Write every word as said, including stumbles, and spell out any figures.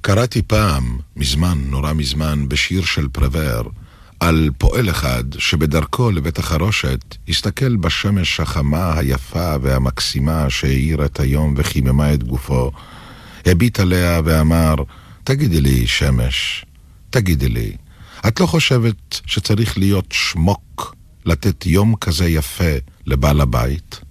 קראתי פעם, מזמן, נורא מזמן, בשיר של פרוור, על פועל אחד שבדרכו לבית החרושת הסתכל בשמש החמה, היפה והמקסימה שהאירה את היום וחיממה את גופו, הביט עליה ואמר, תגידי לי שמש, תגידי לי, את לא חושבת שצריך להיות שמוק לתת יום כזה יפה לבעל הבית?